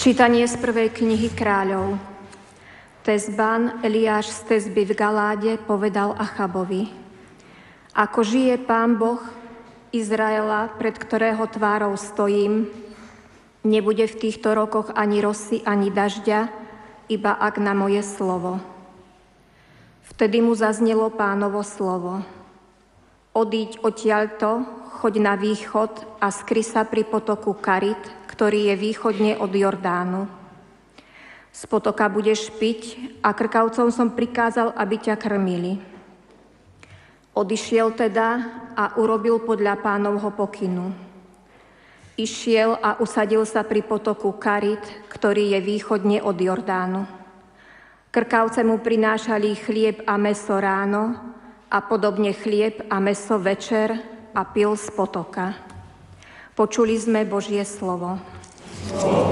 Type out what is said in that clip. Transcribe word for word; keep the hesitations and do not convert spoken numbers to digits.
Čítanie z prvej knihy Kráľov. Tezban, Eliáš z Tezby v Galáde, povedal Achabovi: Ako žije Pán Boh Izraela, pred ktorého tvárou stojím, nebude v týchto rokoch ani rosy, ani dažďa, iba ak na moje slovo. Vtedy mu zaznelo Pánovo slovo: Odíď odtiaľto, choď na východ a skry sa pri potoku Karit, ktorý je východne od Jordánu. Z potoka budeš piť a krkavcom som prikázal, aby ťa krmili. Odišiel teda a urobil podľa Pánovho pokynu. Išiel a usadil sa pri potoku Karit, ktorý je východne od Jordánu. Krkavce mu prinášali chlieb a mäso ráno a podobne chlieb a mäso večer a pil z potoka. Počuli sme Božie slovo.